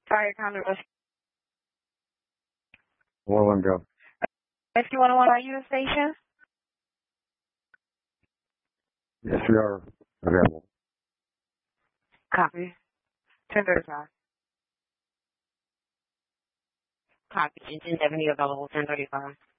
Fire County One go. Rescue 101, are you the station? Yes, we are available. Copy. 1035. Copy. Engine 70 available, 1035.